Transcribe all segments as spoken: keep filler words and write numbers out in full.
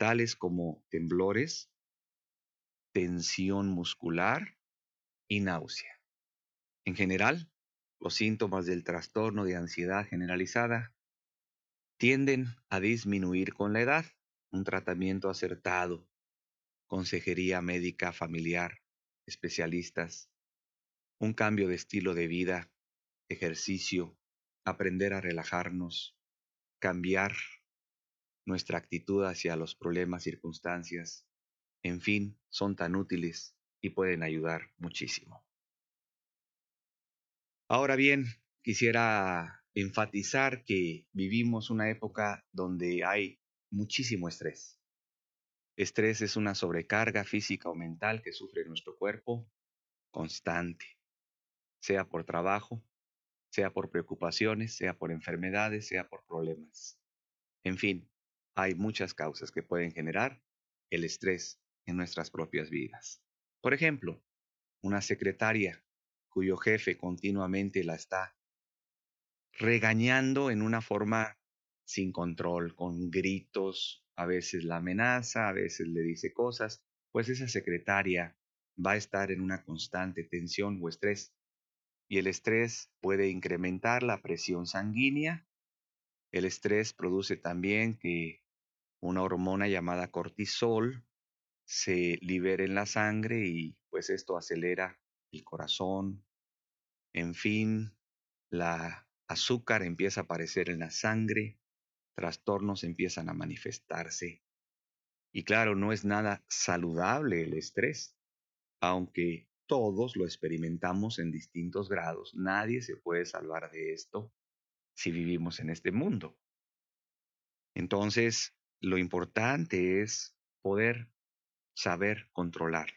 tales como temblores, tensión muscular y náusea. En general, los síntomas del trastorno de ansiedad generalizada tienden a disminuir con la edad. Un tratamiento acertado, consejería médica familiar, especialistas, un cambio de estilo de vida, ejercicio, aprender a relajarnos, cambiar nuestra actitud hacia los problemas, circunstancias, en fin, son tan útiles y pueden ayudar muchísimo. Ahora bien, quisiera enfatizar que vivimos una época donde hay muchísimo estrés. Estrés es una sobrecarga física o mental que sufre nuestro cuerpo constante, sea por trabajo, sea por preocupaciones, sea por enfermedades, sea por problemas. En fin, hay muchas causas que pueden generar el estrés en nuestras propias vidas. Por ejemplo, una secretaria cuyo jefe continuamente la está regañando en una forma sin control, con gritos, a veces la amenaza, a veces le dice cosas, pues esa secretaria va a estar en una constante tensión o estrés. Y el estrés puede incrementar la presión sanguínea. El estrés produce también que una hormona llamada cortisol se libere en la sangre y pues esto acelera el corazón. En fin, la azúcar empieza a aparecer en la sangre, trastornos empiezan a manifestarse. Y claro, no es nada saludable el estrés, aunque todos lo experimentamos en distintos grados. Nadie se puede salvar de esto si vivimos en este mundo. Entonces, lo importante es poder saber controlarlo.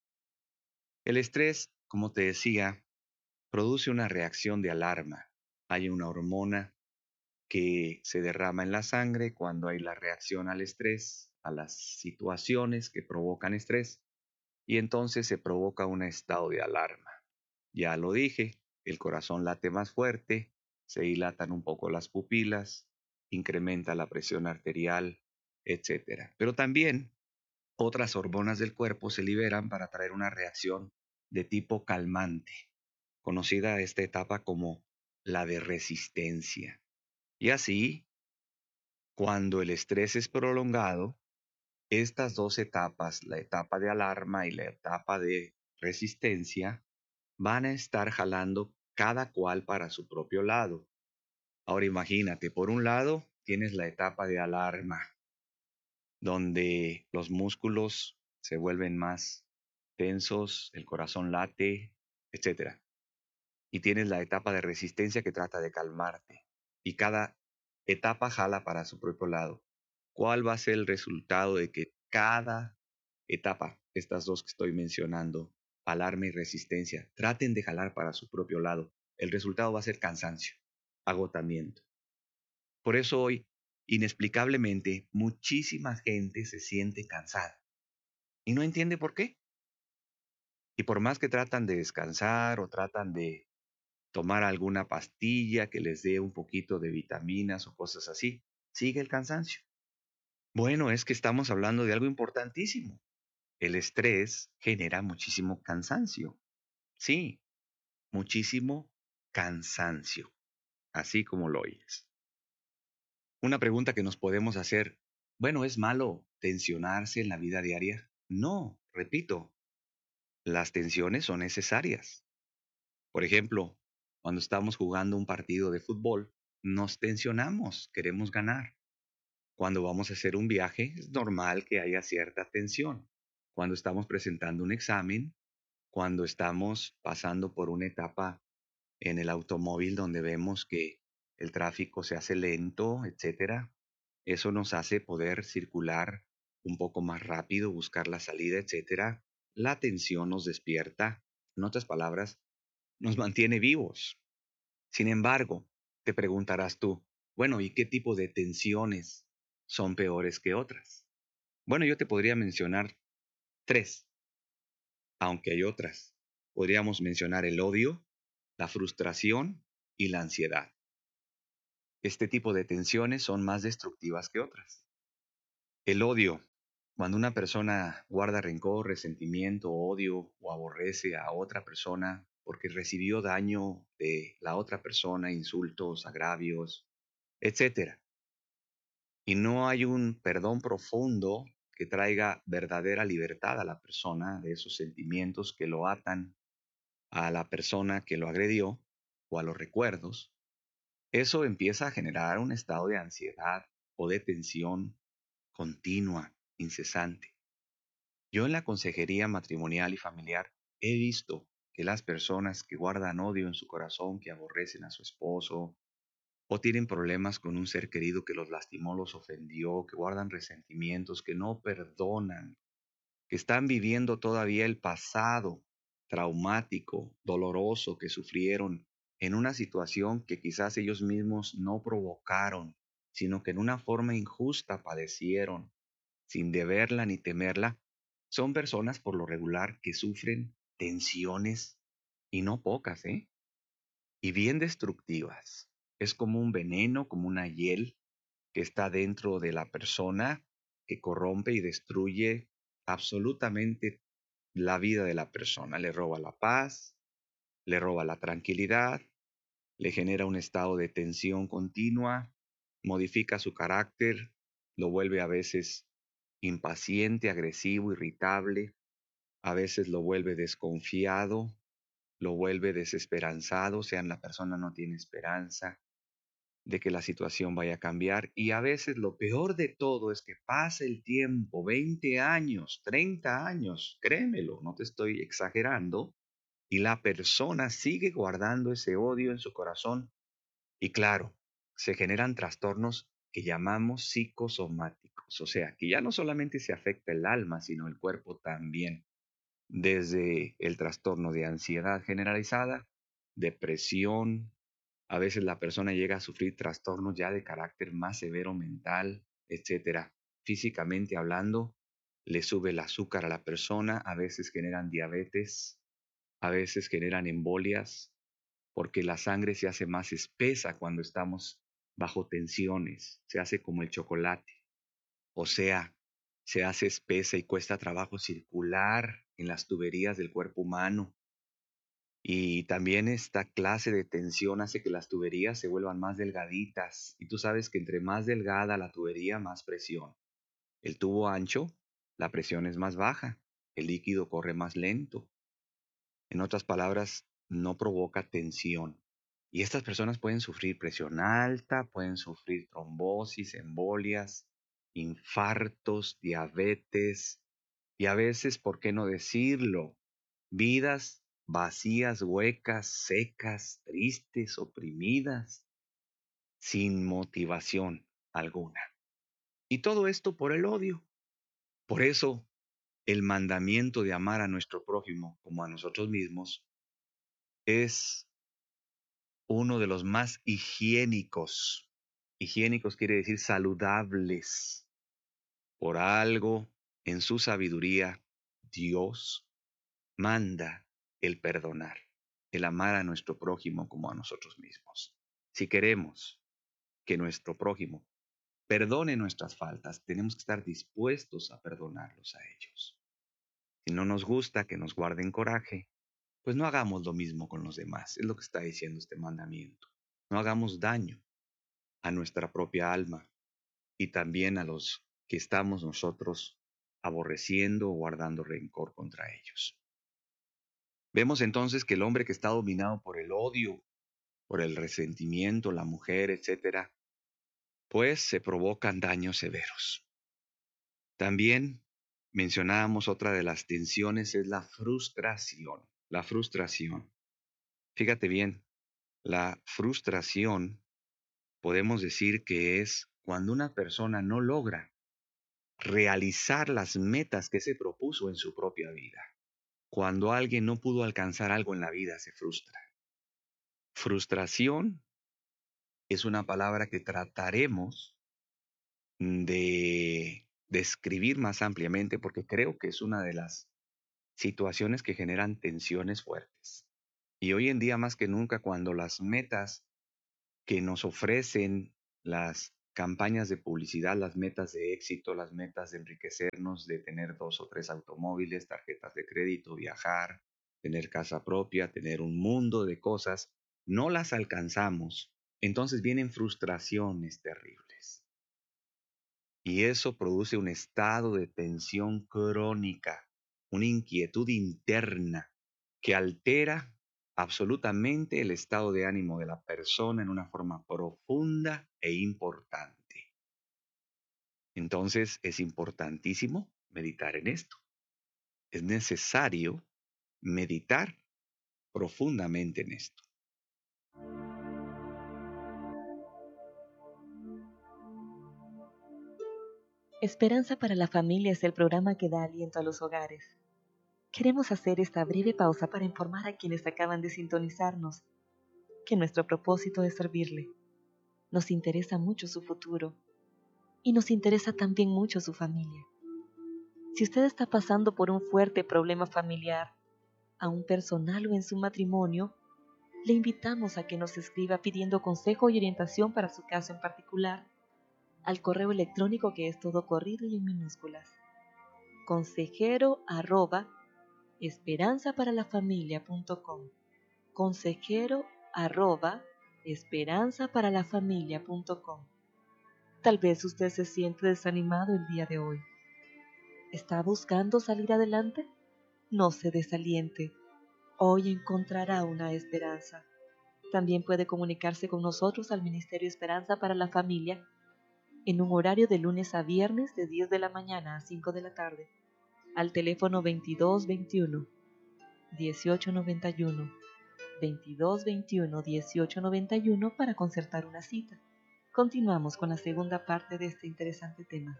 El estrés, como te decía, produce una reacción de alarma. Hay una hormona que se derrama en la sangre cuando hay la reacción al estrés, a las situaciones que provocan estrés, y entonces se provoca un estado de alarma. Ya lo dije, el corazón late más fuerte, se dilatan un poco las pupilas, incrementa la presión arterial, etcétera. Pero también otras hormonas del cuerpo se liberan para traer una reacción de tipo calmante, conocida esta etapa como la de resistencia. Y así, cuando el estrés es prolongado, estas dos etapas, la etapa de alarma y la etapa de resistencia, van a estar jalando cada cual para su propio lado. Ahora imagínate, por un lado tienes la etapa de alarma, donde los músculos se vuelven más tensos, el corazón late, etcétera. Y tienes la etapa de resistencia que trata de calmarte. Y cada etapa jala para su propio lado. ¿Cuál va a ser el resultado de que cada etapa, estas dos que estoy mencionando, alarma y resistencia, traten de jalar para su propio lado? El resultado va a ser cansancio, agotamiento. Por eso hoy, inexplicablemente, muchísima gente se siente cansada y no entiende por qué. Y por más que tratan de descansar o tratan de tomar alguna pastilla que les dé un poquito de vitaminas o cosas así, sigue el cansancio. Bueno, es que estamos hablando de algo importantísimo. El estrés genera muchísimo cansancio. Sí, muchísimo cansancio, así como lo oyes. Una pregunta que nos podemos hacer, bueno, ¿es malo tensionarse en la vida diaria? No, repito, las tensiones son necesarias. Por ejemplo, cuando estamos jugando un partido de fútbol, nos tensionamos, queremos ganar. Cuando vamos a hacer un viaje, es normal que haya cierta tensión. Cuando estamos presentando un examen, cuando estamos pasando por una etapa en el automóvil donde vemos que el tráfico se hace lento, etcétera, eso nos hace poder circular un poco más rápido, buscar la salida, etcétera. La tensión nos despierta, en otras palabras, nos mantiene vivos. Sin embargo, te preguntarás tú, bueno, ¿y qué tipo de tensiones son peores que otras? Bueno, yo te podría mencionar tres, aunque hay otras. Podríamos mencionar el odio, la frustración y la ansiedad. Este tipo de tensiones son más destructivas que otras. El odio Cuando una persona guarda rencor, resentimiento, odio o aborrece a otra persona porque recibió daño de la otra persona, insultos, agravios, etcétera, y no hay un perdón profundo que traiga verdadera libertad a la persona de esos sentimientos que lo atan a la persona que lo agredió o a los recuerdos, eso empieza a generar un estado de ansiedad o de tensión continua, incesante. Yo en la consejería matrimonial y familiar he visto que las personas que guardan odio en su corazón, que aborrecen a su esposo o tienen problemas con un ser querido que los lastimó, los ofendió, que guardan resentimientos, que no perdonan, que están viviendo todavía el pasado traumático, doloroso que sufrieron en una situación que quizás ellos mismos no provocaron, sino que en una forma injusta padecieron, sin deberla ni temerla, son personas por lo regular que sufren tensiones y no pocas, ¿eh? Y bien destructivas. Es como un veneno, como una hiel que está dentro de la persona que corrompe y destruye absolutamente la vida de la persona. Le roba la paz, le roba la tranquilidad, le genera un estado de tensión continua, modifica su carácter, lo vuelve a veces impaciente, agresivo, irritable, a veces lo vuelve desconfiado, lo vuelve desesperanzado, o sea, la persona no tiene esperanza de que la situación vaya a cambiar. Y a veces lo peor de todo es que pasa el tiempo, veinte años, treinta años, créemelo, no te estoy exagerando, y la persona sigue guardando ese odio en su corazón. Y claro, se generan trastornos que llamamos psicosomáticos, o sea, que ya no solamente se afecta el alma, sino el cuerpo también, desde el trastorno de ansiedad generalizada, depresión, a veces la persona llega a sufrir trastornos ya de carácter más severo mental, etcétera. Físicamente hablando, le sube el azúcar a la persona, a veces generan diabetes, a veces generan embolias, porque la sangre se hace más espesa cuando estamos bajo tensiones, se hace como el chocolate, o sea, se hace espesa y cuesta trabajo circular en las tuberías del cuerpo humano. Y también esta clase de tensión hace que las tuberías se vuelvan más delgaditas. Y tú sabes que entre más delgada la tubería, más presión. El tubo ancho, la presión es más baja. El líquido corre más lento. En otras palabras, no provoca tensión. Y estas personas pueden sufrir presión alta, pueden sufrir trombosis, embolias, infartos, diabetes y a veces, ¿por qué no decirlo? Vidas vacías, huecas, secas, tristes, oprimidas, sin motivación alguna. Y todo esto por el odio. Por eso, el mandamiento de amar a nuestro prójimo como a nosotros mismos es uno de los más higiénicos. Higiénicos quiere decir saludables. Por algo, en su sabiduría, Dios manda el perdonar, el amar a nuestro prójimo como a nosotros mismos. Si queremos que nuestro prójimo perdone nuestras faltas, tenemos que estar dispuestos a perdonarlos a ellos. Si no nos gusta que nos guarden coraje, pues no hagamos lo mismo con los demás, es lo que está diciendo este mandamiento. No hagamos daño a nuestra propia alma y también a los que estamos nosotros aborreciendo o guardando rencor contra ellos. Vemos entonces que el hombre que está dominado por el odio, por el resentimiento, la mujer, etcétera, pues se provocan daños severos. También mencionábamos otra de las tensiones es la frustración. La frustración. Fíjate bien, la frustración podemos decir que es cuando una persona no logra realizar las metas que se propuso en su propia vida. Cuando alguien no pudo alcanzar algo en la vida, se frustra. Frustración es una palabra que trataremos de describir más ampliamente porque creo que es una de las situaciones que generan tensiones fuertes. Y hoy en día más que nunca, cuando las metas que nos ofrecen las campañas de publicidad, las metas de éxito, las metas de enriquecernos, de tener dos o tres automóviles, tarjetas de crédito, viajar, tener casa propia, tener un mundo de cosas, no las alcanzamos, entonces vienen frustraciones terribles. Y eso produce un estado de tensión crónica, una inquietud interna que altera absolutamente el estado de ánimo de la persona en una forma profunda e importante. Entonces es importantísimo meditar en esto. Es necesario meditar profundamente en esto. Esperanza para la Familia es el programa que da aliento a los hogares. Queremos hacer esta breve pausa para informar a quienes acaban de sintonizarnos que nuestro propósito es servirle. Nos interesa mucho su futuro y nos interesa también mucho su familia. Si usted está pasando por un fuerte problema familiar, aún personal o en su matrimonio, le invitamos a que nos escriba pidiendo consejo y orientación para su caso en particular al correo electrónico que es todo corrido y en minúsculas. consejero arroba esperanzaparalafamilia.com consejero arroba esperanzaparalafamilia.com. Tal vez usted se siente desanimado el día de hoy. ¿Está buscando salir adelante? No se desaliente. Hoy encontrará una esperanza. También puede comunicarse con nosotros al Ministerio Esperanza para la Familia en un horario de lunes a viernes de diez de la mañana a cinco de la tarde, al teléfono veintidós veintiuno, dieciocho noventa y uno, veintidós veintiuno, dieciocho noventa y uno para concertar una cita. Continuamos con la segunda parte de este interesante tema.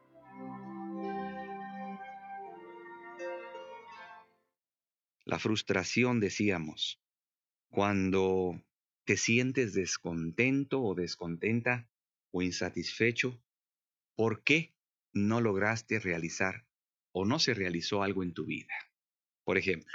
La frustración, decíamos, cuando te sientes descontento o descontenta o insatisfecho, ¿por qué no lograste realizar o no se realizó algo en tu vida? Por ejemplo,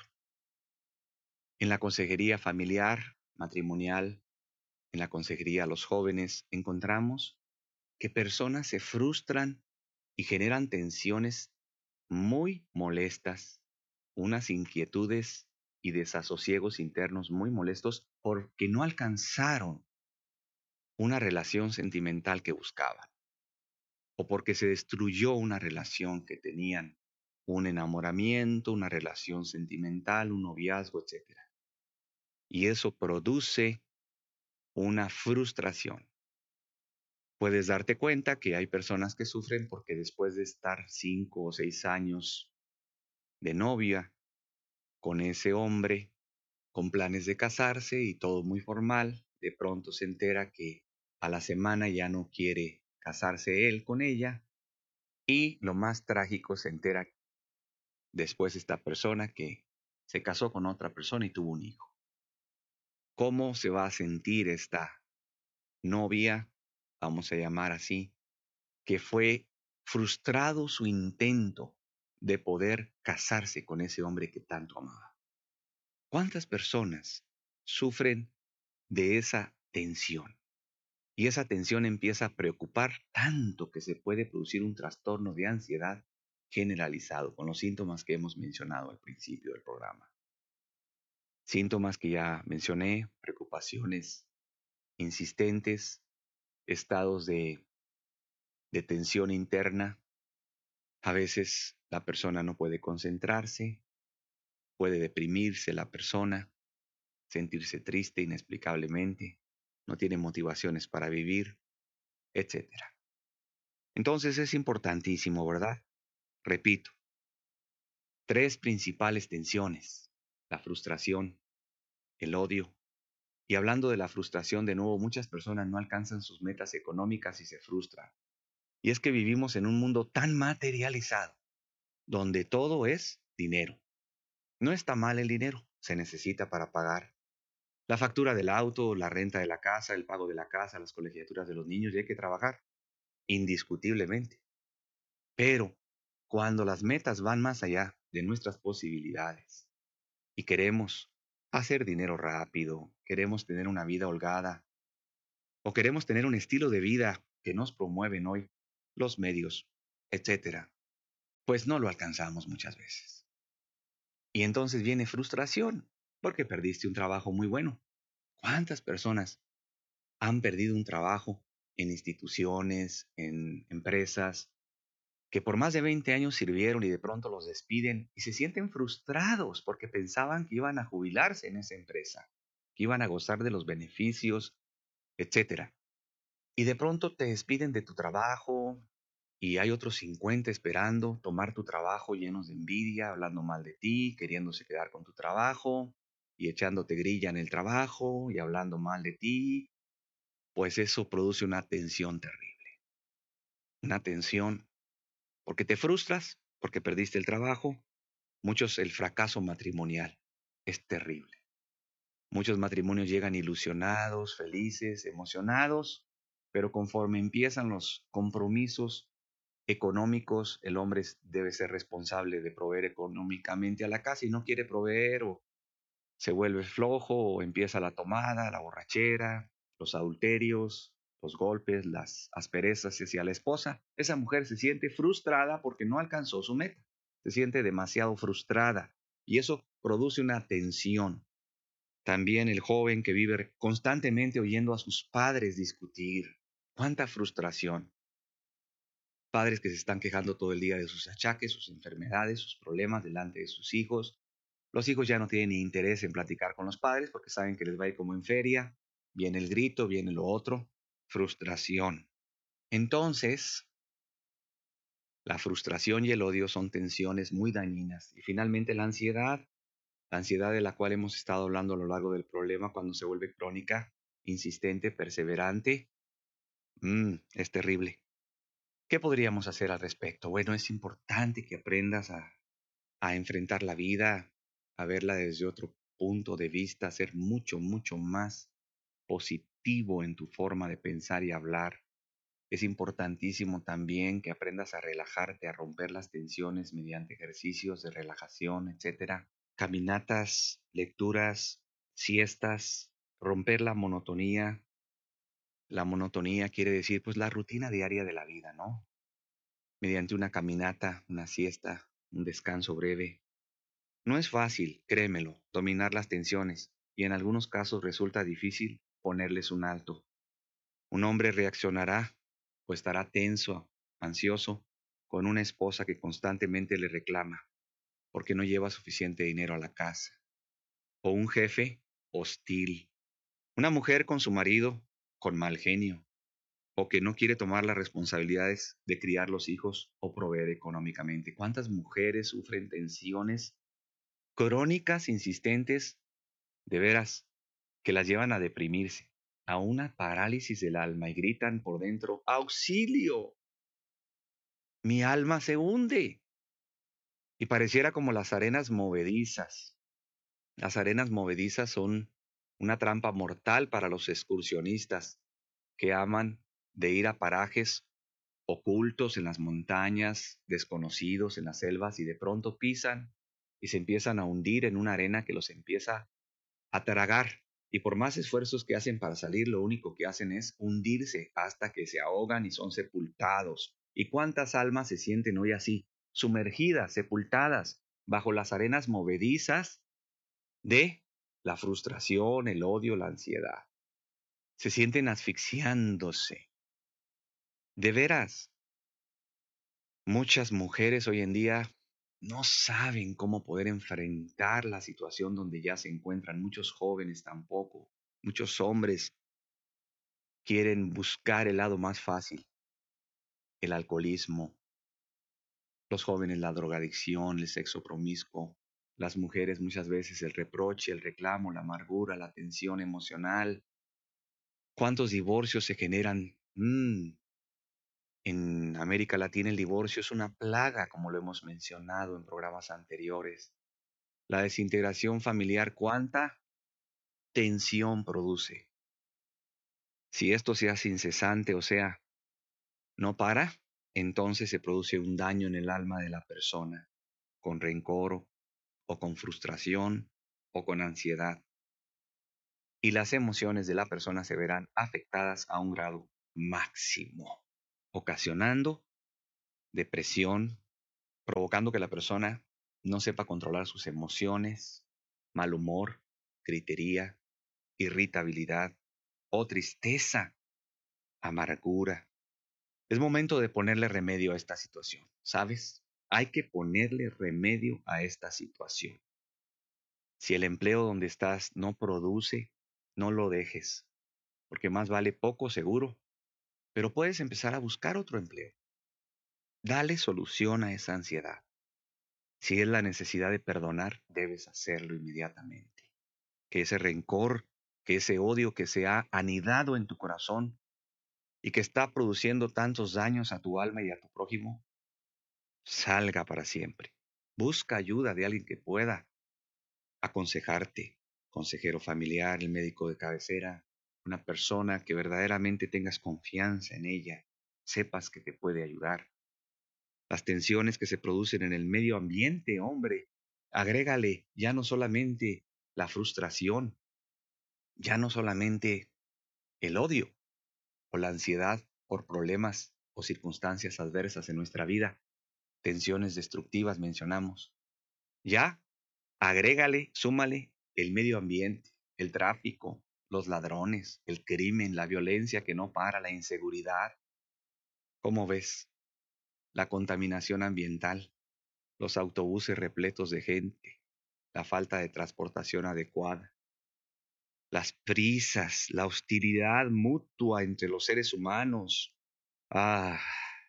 en la consejería familiar, matrimonial, en la consejería a los jóvenes, encontramos que personas se frustran y generan tensiones muy molestas, unas inquietudes y desasosiegos internos muy molestos porque no alcanzaron una relación sentimental que buscaban o porque se destruyó una relación que tenían, un enamoramiento, una relación sentimental, un noviazgo, etcétera. Y eso produce una frustración. Puedes darte cuenta que hay personas que sufren porque después de estar cinco o seis años de novia con ese hombre, con planes de casarse y todo muy formal, de pronto se entera que a la semana ya no quiere casarse él con ella y lo más trágico, se entera después esta persona que se casó con otra persona y tuvo un hijo. ¿Cómo se va a sentir esta novia, vamos a llamar así, que fue frustrado su intento de poder casarse con ese hombre que tanto amaba? ¿Cuántas personas sufren de esa tensión? Y esa tensión empieza a preocupar tanto que se puede producir un trastorno de ansiedad generalizado con los síntomas que hemos mencionado al principio del programa. Síntomas que ya mencioné: preocupaciones insistentes, estados de, de tensión interna. A veces la persona no puede concentrarse, puede deprimirse la persona, sentirse triste inexplicablemente, no tiene motivaciones para vivir, etcétera. Entonces es importantísimo, ¿verdad? Repito, tres principales tensiones: la frustración, el odio. Y hablando de la frustración, de nuevo, muchas personas no alcanzan sus metas económicas y se frustran. Y es que vivimos en un mundo tan materializado, donde todo es dinero. No está mal el dinero, se necesita para pagar la factura del auto, la renta de la casa, el pago de la casa, las colegiaturas de los niños, y hay que trabajar, indiscutiblemente. Pero cuando las metas van más allá de nuestras posibilidades y queremos hacer dinero rápido, queremos tener una vida holgada o queremos tener un estilo de vida que nos promueven hoy los medios, etcétera, pues no lo alcanzamos muchas veces. Y entonces viene frustración porque perdiste un trabajo muy bueno. ¿Cuántas personas han perdido un trabajo en instituciones, en empresas, que por más de veinte años sirvieron y de pronto los despiden y se sienten frustrados porque pensaban que iban a jubilarse en esa empresa, que iban a gozar de los beneficios, etcétera? Y de pronto te despiden de tu trabajo y hay otros cincuenta esperando tomar tu trabajo llenos de envidia, hablando mal de ti, queriéndose quedar con tu trabajo y echándote grilla en el trabajo y hablando mal de ti, pues eso produce una tensión terrible. Una tensión porque te frustras, porque perdiste el trabajo. Muchos el fracaso matrimonial es terrible. Muchos matrimonios llegan ilusionados, felices, emocionados, pero conforme empiezan los compromisos económicos, el hombre debe ser responsable de proveer económicamente a la casa y no quiere proveer o se vuelve flojo o empieza la tomada, la borrachera, los adulterios, los golpes, las asperezas hacia la esposa. Esa mujer se siente frustrada porque no alcanzó su meta. Se siente demasiado frustrada y eso produce una tensión. También el joven que vive constantemente oyendo a sus padres discutir. ¡Cuánta frustración! Padres que se están quejando todo el día de sus achaques, sus enfermedades, sus problemas delante de sus hijos. Los hijos ya no tienen ni interés en platicar con los padres porque saben que les va a ir como en feria. Viene el grito, viene lo otro. Frustración. Entonces, la frustración y el odio son tensiones muy dañinas. Y finalmente la ansiedad, la ansiedad de la cual hemos estado hablando a lo largo del problema cuando se vuelve crónica, insistente, perseverante, mm, es terrible. ¿Qué podríamos hacer al respecto? Bueno, es importante que aprendas a, a enfrentar la vida, a verla desde otro punto de vista, a ser mucho, mucho más positivo en tu forma de pensar y hablar. Es importantísimo también que aprendas a relajarte, a romper las tensiones mediante ejercicios de relajación, etcétera. Caminatas, lecturas, siestas, romper la monotonía. La monotonía quiere decir pues la rutina diaria de la vida, ¿no? Mediante una caminata, una siesta, un descanso breve. No es fácil, créemelo, dominar las tensiones y en algunos casos resulta difícil ponerles un alto. Un hombre reaccionará o estará tenso, ansioso, con una esposa que constantemente le reclama porque no lleva suficiente dinero a la casa. O un jefe hostil. Una mujer con su marido con mal genio. O que no quiere tomar las responsabilidades de criar los hijos o proveer económicamente. ¿Cuántas mujeres sufren tensiones crónicas, insistentes, de veras, que las llevan a deprimirse, a una parálisis del alma y gritan por dentro, ¡auxilio! Mi alma se hunde. Y pareciera como las arenas movedizas. Las arenas movedizas son una trampa mortal para los excursionistas que aman de ir a parajes ocultos en las montañas, desconocidos en las selvas y de pronto pisan y se empiezan a hundir en una arena que los empieza a tragar. Y por más esfuerzos que hacen para salir, lo único que hacen es hundirse hasta que se ahogan y son sepultados. ¿Y cuántas almas se sienten hoy así, sumergidas, sepultadas, bajo las arenas movedizas de la frustración, el odio, la ansiedad? Se sienten asfixiándose. De veras, muchas mujeres hoy en día no saben cómo poder enfrentar la situación donde ya se encuentran. Muchos jóvenes tampoco. Muchos hombres quieren buscar el lado más fácil, el alcoholismo. Los jóvenes la drogadicción, el sexo promiscuo. Las mujeres muchas veces el reproche, el reclamo, la amargura, la tensión emocional. ¿Cuántos divorcios se generan? Mm, En América Latina el divorcio es una plaga, como lo hemos mencionado en programas anteriores. La desintegración familiar, ¿cuánta tensión produce? Si esto se hace incesante, o sea, no para, entonces se produce un daño en el alma de la persona, con rencor o con frustración o con ansiedad. Y las emociones de la persona se verán afectadas a un grado máximo. ocasionando depresión, provocando que la persona no sepa controlar sus emociones, mal humor, gritería, irritabilidad o tristeza, amargura. Es momento de ponerle remedio a esta situación, ¿sabes? Hay que ponerle remedio a esta situación. Si el empleo donde estás no produce, no lo dejes, porque más vale poco seguro, pero puedes empezar a buscar otro empleo. Dale solución a esa ansiedad. Si es la necesidad de perdonar, debes hacerlo inmediatamente. Que ese rencor, que ese odio que se ha anidado en tu corazón y que está produciendo tantos daños a tu alma y a tu prójimo, salga para siempre. Busca ayuda de alguien que pueda aconsejarte, consejero familiar, el médico de cabecera, una persona que verdaderamente tengas confianza en ella, sepas que te puede ayudar. Las tensiones que se producen en el medio ambiente, hombre, agrégale ya no solamente la frustración, ya no solamente el odio o la ansiedad por problemas o circunstancias adversas en nuestra vida, tensiones destructivas mencionamos. Ya, agrégale, súmale el medio ambiente, el tráfico, los ladrones, el crimen, la violencia que no para, la inseguridad. ¿Cómo ves? La contaminación ambiental, los autobuses repletos de gente, la falta de transportación adecuada, las prisas, la hostilidad mutua entre los seres humanos. Ah,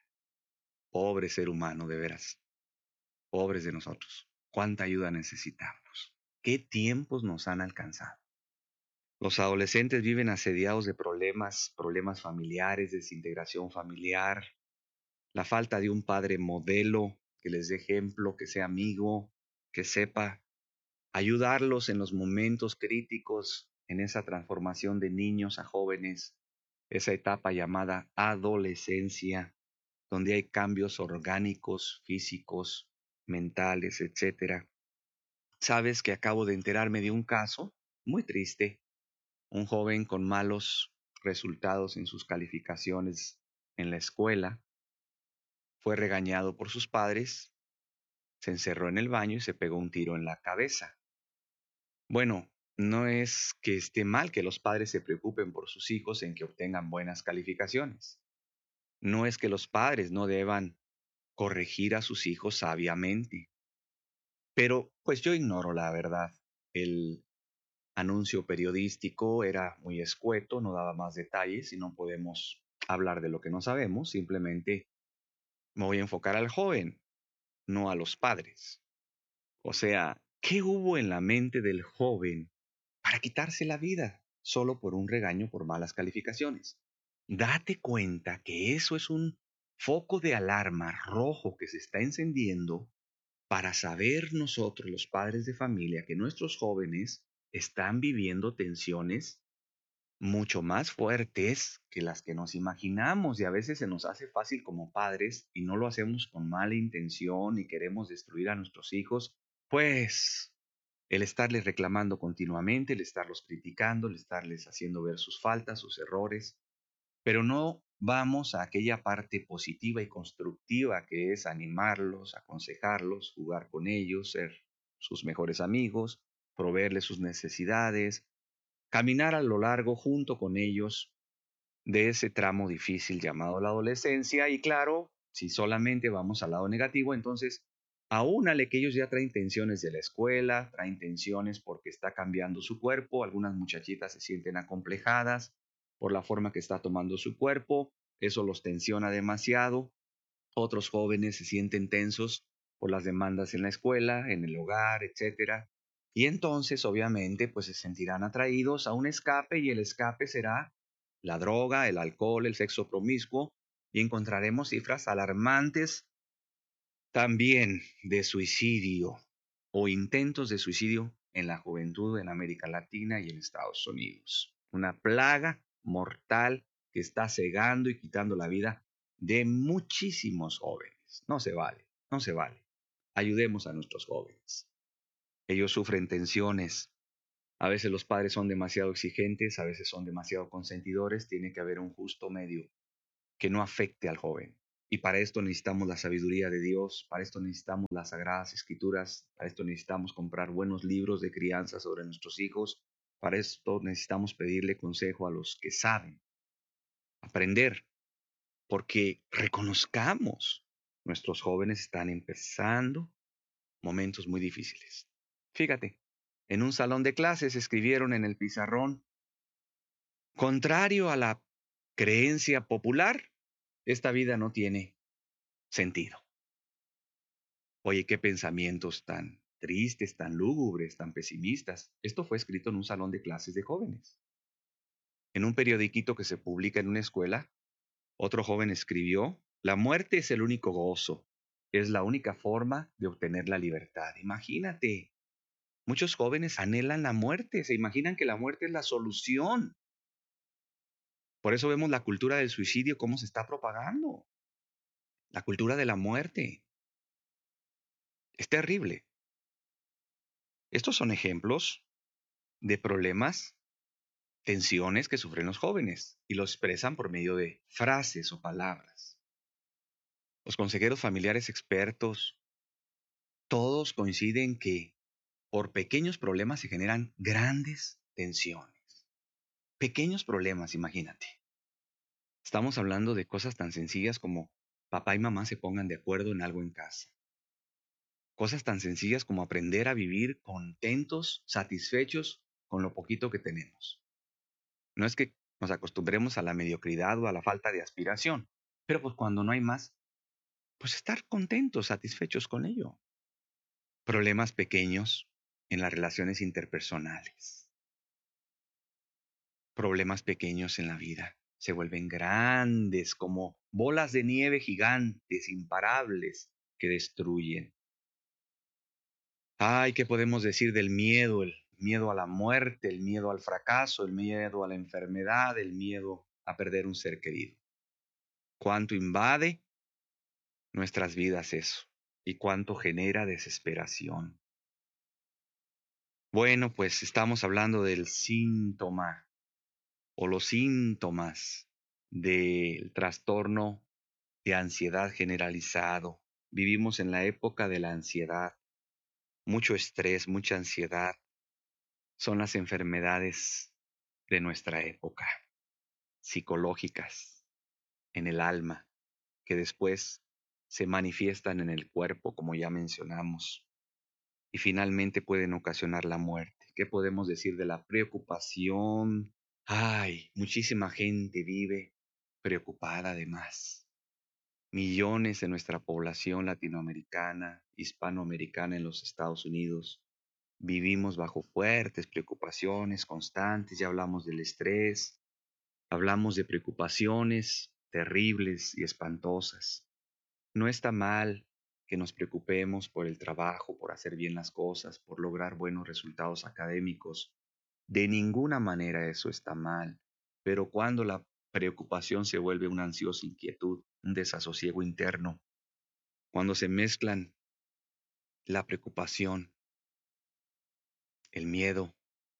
pobre ser humano, de veras, pobres de nosotros. ¿Cuánta ayuda necesitamos? ¿Qué tiempos nos han alcanzado? Los adolescentes viven asediados de problemas, problemas familiares, desintegración familiar, la falta de un padre modelo que les dé ejemplo, que sea amigo, que sepa ayudarlos en los momentos críticos, en esa transformación de niños a jóvenes, esa etapa llamada adolescencia, donde hay cambios orgánicos, físicos, mentales, etcétera. Sabes que acabo de enterarme de un caso muy triste, un joven con malos resultados en sus calificaciones en la escuela, fue regañado por sus padres, se encerró en el baño y se pegó un tiro en la cabeza. Bueno, no es que esté mal que los padres se preocupen por sus hijos en que obtengan buenas calificaciones. No es que los padres no deban corregir a sus hijos sabiamente. Pero pues yo ignoro la verdad. El anuncio periodístico era muy escueto, no daba más detalles y no podemos hablar de lo que no sabemos. Simplemente me voy a enfocar al joven, no a los padres. O sea, ¿qué hubo en la mente del joven para quitarse la vida solo por un regaño por malas calificaciones? Date cuenta que eso es un foco de alarma rojo que se está encendiendo para saber nosotros, los padres de familia, que nuestros jóvenes están viviendo tensiones mucho más fuertes que las que nos imaginamos y a veces se nos hace fácil como padres y no lo hacemos con mala intención y queremos destruir a nuestros hijos, pues el estarles reclamando continuamente, el estarlos criticando, el estarles haciendo ver sus faltas, sus errores, pero no vamos a aquella parte positiva y constructiva que es animarlos, aconsejarlos, jugar con ellos, ser sus mejores amigos, proveerles sus necesidades, caminar a lo largo junto con ellos de ese tramo difícil llamado la adolescencia. Y claro, si solamente vamos al lado negativo, entonces aúnale que ellos ya traen tensiones de la escuela, traen tensiones porque está cambiando su cuerpo, algunas muchachitas se sienten acomplejadas por la forma que está tomando su cuerpo, eso los tensiona demasiado. Otros jóvenes se sienten tensos por las demandas en la escuela, en el hogar, etcétera. Y entonces, obviamente, pues se sentirán atraídos a un escape y el escape será la droga, el alcohol, el sexo promiscuo y encontraremos cifras alarmantes también de suicidio o intentos de suicidio en la juventud en América Latina y en Estados Unidos. Una plaga mortal que está cegando y quitando la vida de muchísimos jóvenes. No se vale, no se vale. Ayudemos a nuestros jóvenes. Ellos sufren tensiones. A veces los padres son demasiado exigentes, a veces son demasiado consentidores. Tiene que haber un justo medio. que no afecte al joven. Y para esto necesitamos la sabiduría de Dios, para esto necesitamos las sagradas escrituras, para esto necesitamos comprar buenos libros de crianza sobre nuestros hijos, para esto necesitamos pedirle consejo a los que saben, aprender, porque reconozcamos, nuestros jóvenes están empezando momentos muy difíciles. Fíjate, en un salón de clases escribieron en el pizarrón: contrario a la creencia popular, esta vida no tiene sentido. Oye, qué pensamientos tan tristes, tan lúgubres, tan pesimistas. Esto fue escrito en un salón de clases de jóvenes. En un periodiquito que se publica en una escuela, otro joven escribió: la muerte es el único gozo, es la única forma de obtener la libertad. Imagínate, muchos jóvenes anhelan la muerte, se imaginan que la muerte es la solución. Por eso vemos la cultura del suicidio, cómo se está propagando. La cultura de la muerte. Es terrible. Estos son ejemplos de problemas, tensiones que sufren los jóvenes y lo expresan por medio de frases o palabras. Los consejeros familiares expertos, todos coinciden que por pequeños problemas se generan grandes tensiones. Pequeños problemas, imagínate. Estamos hablando de cosas tan sencillas como papá y mamá se pongan de acuerdo en algo en casa. Cosas tan sencillas como aprender a vivir contentos, satisfechos con lo poquito que tenemos. No es que nos acostumbremos a la mediocridad o a la falta de aspiración, pero pues cuando no hay más, pues estar contentos, satisfechos con ello. Problemas pequeños en las relaciones interpersonales. Problemas pequeños en la vida se vuelven grandes como bolas de nieve gigantes, imparables, que destruyen. Ay, ¿qué podemos decir del miedo? El miedo a la muerte, el miedo al fracaso, el miedo a la enfermedad, el miedo a perder un ser querido. ¿Cuánto invade nuestras vidas eso? ¿Y cuánto genera desesperación? Bueno, pues estamos hablando del síntoma o los síntomas del trastorno de ansiedad generalizado. Vivimos en la época de la ansiedad, mucho estrés, mucha ansiedad. Son las enfermedades de nuestra época, psicológicas, en el alma, que después se manifiestan en el cuerpo, como ya mencionamos, y finalmente pueden ocasionar la muerte. ¿Qué podemos decir de la preocupación? Ay, muchísima gente vive preocupada además. Millones de nuestra población latinoamericana, hispanoamericana en los Estados Unidos, vivimos bajo fuertes preocupaciones constantes. Ya hablamos del estrés, hablamos de preocupaciones terribles y espantosas. No está mal que nos preocupemos por el trabajo, por hacer bien las cosas, por lograr buenos resultados académicos. De ninguna manera eso está mal. Pero cuando la preocupación se vuelve una ansiosa inquietud, un desasosiego interno, cuando se mezclan la preocupación, el miedo,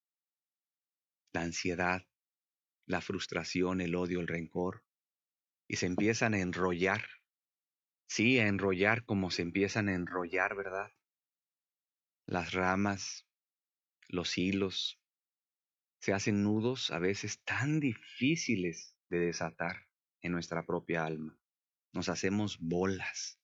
la ansiedad, la frustración, el odio, el rencor, y se empiezan a enrollar, sí, a enrollar como se empiezan a enrollar, ¿verdad? Las ramas, los hilos, se hacen nudos a veces tan difíciles de desatar en nuestra propia alma. Nos hacemos bolas.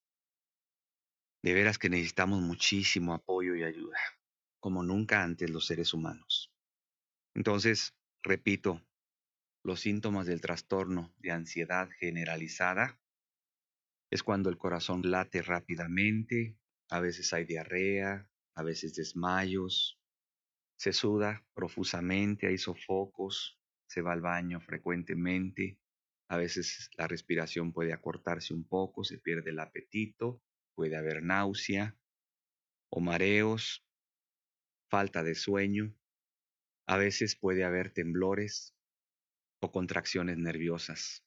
De veras que necesitamos muchísimo apoyo y ayuda, como nunca antes los seres humanos. Entonces, repito, los síntomas del trastorno de ansiedad generalizada es cuando el corazón late rápidamente, a veces hay diarrea, a veces desmayos, se suda profusamente, hay sofocos, se va al baño frecuentemente, a veces la respiración puede acortarse un poco, se pierde el apetito, puede haber náusea o mareos, falta de sueño, a veces puede haber temblores o contracciones nerviosas.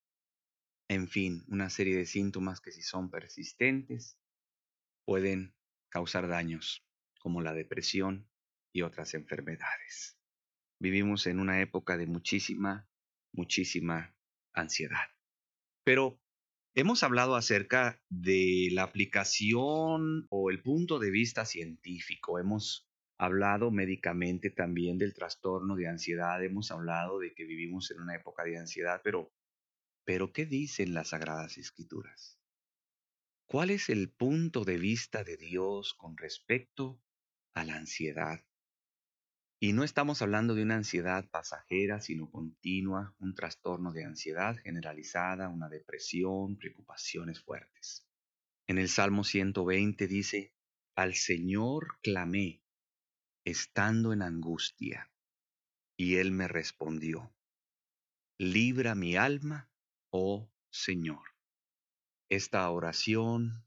En fin, una serie de síntomas que si son persistentes pueden causar daños como la depresión y otras enfermedades. Vivimos en una época de muchísima, muchísima ansiedad. Pero hemos hablado acerca de la aplicación o el punto de vista científico. Hemos hablado médicamente también del trastorno de ansiedad. Hemos hablado de que vivimos en una época de ansiedad, pero, pero ¿qué dicen las Sagradas Escrituras? ¿Cuál es el punto de vista de Dios con respecto a la ansiedad? Y no estamos hablando de una ansiedad pasajera, sino continua, un trastorno de ansiedad generalizada, una depresión, preocupaciones fuertes. En el Salmo ciento veinte dice, al Señor clamé, estando en angustia, y Él me respondió, libra mi alma, oh Señor. Esta oración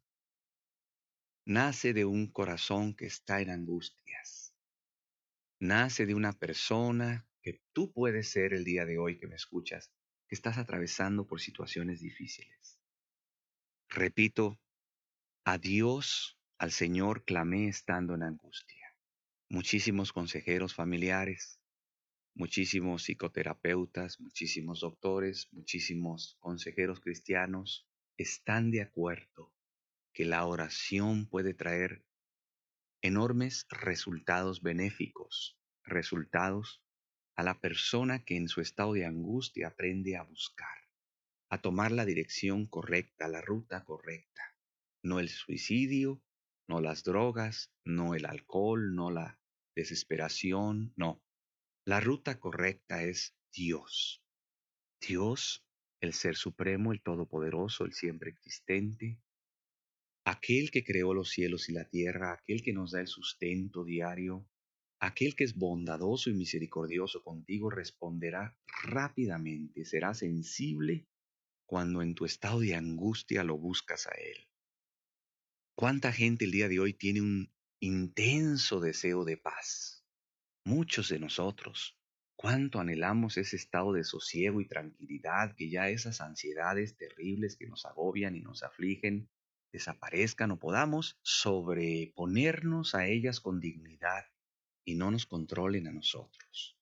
nace de un corazón que está en angustias. Nace de una persona que tú puedes ser el día de hoy que me escuchas, que estás atravesando por situaciones difíciles. Repito, a Dios, al Señor clamé estando en angustia. Muchísimos consejeros familiares, muchísimos psicoterapeutas, muchísimos doctores, muchísimos consejeros cristianos están de acuerdo que la oración puede traer enormes resultados benéficos, resultados a la persona que en su estado de angustia aprende a buscar, a tomar la dirección correcta, la ruta correcta. No el suicidio, no las drogas, no el alcohol, no la desesperación, no. La ruta correcta es Dios. Dios, el Ser Supremo, el Todopoderoso, el siempre existente, aquel que creó los cielos y la tierra, aquel que nos da el sustento diario, aquel que es bondadoso y misericordioso contigo, responderá rápidamente, será sensible cuando en tu estado de angustia lo buscas a Él. ¿Cuánta gente el día de hoy tiene un intenso deseo de paz? Muchos de nosotros. ¿Cuánto anhelamos ese estado de sosiego y tranquilidad, que ya esas ansiedades terribles que nos agobian y nos afligen desaparezcan o podamos sobreponernos a ellas con dignidad y no nos controlen a nosotros?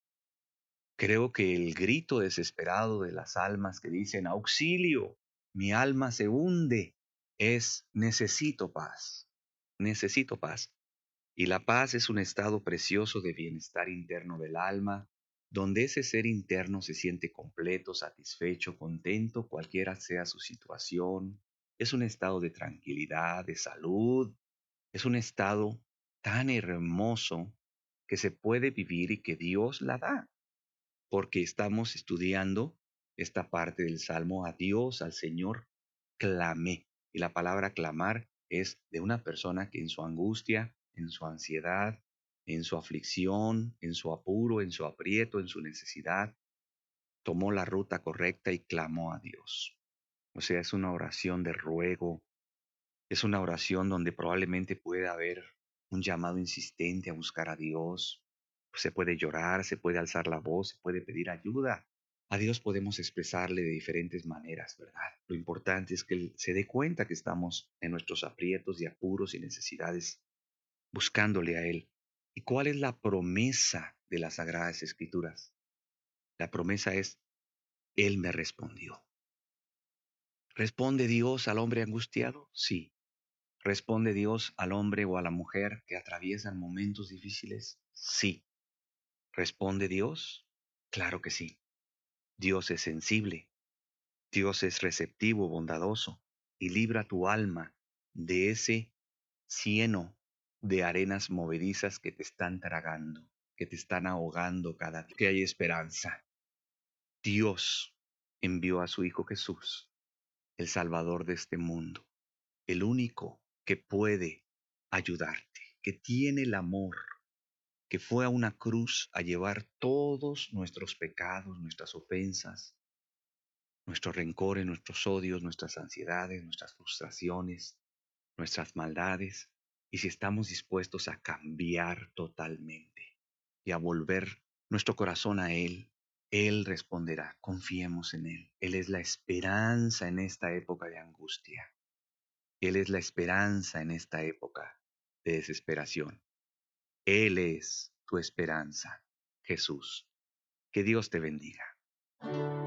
Creo que el grito desesperado de las almas que dicen, auxilio, mi alma se hunde, es necesito paz, necesito paz. Y la paz es un estado precioso de bienestar interno del alma, donde ese ser interno se siente completo, satisfecho, contento, cualquiera sea su situación. Es un estado de tranquilidad, de salud. Es un estado tan hermoso que se puede vivir y que Dios la da, porque estamos estudiando esta parte del Salmo, a Dios, al Señor, clamé. Y la palabra clamar es de una persona que en su angustia, en su ansiedad, en su aflicción, en su apuro, en su aprieto, en su necesidad, tomó la ruta correcta y clamó a Dios. O sea, es una oración de ruego, es una oración donde probablemente pueda haber un llamado insistente a buscar a Dios. Se puede llorar, se puede alzar la voz, se puede pedir ayuda. A Dios podemos expresarle de diferentes maneras, ¿verdad? Lo importante es que Él se dé cuenta que estamos en nuestros aprietos y apuros y necesidades buscándole a Él. ¿Y cuál es la promesa de las Sagradas Escrituras? La promesa es, Él me respondió. ¿Responde Dios al hombre angustiado? Sí. ¿Responde Dios al hombre o a la mujer que atraviesan momentos difíciles? Sí. ¿Responde Dios? Claro que sí. Dios es sensible, Dios es receptivo, bondadoso, y libra tu alma de ese cieno de arenas movedizas que te están tragando, que te están ahogando cada día. Que hay esperanza. Dios envió a su Hijo Jesús, el Salvador de este mundo, el único que puede ayudarte, que tiene el amor, que fue a una cruz a llevar todos nuestros pecados, nuestras ofensas, nuestros rencores, nuestros odios, nuestras ansiedades, nuestras frustraciones, nuestras maldades, y si estamos dispuestos a cambiar totalmente y a volver nuestro corazón a Él, Él responderá. Confiemos en Él. Él es la esperanza en esta época de angustia. Él es la esperanza en esta época de desesperación. Él es tu esperanza, Jesús. Que Dios te bendiga.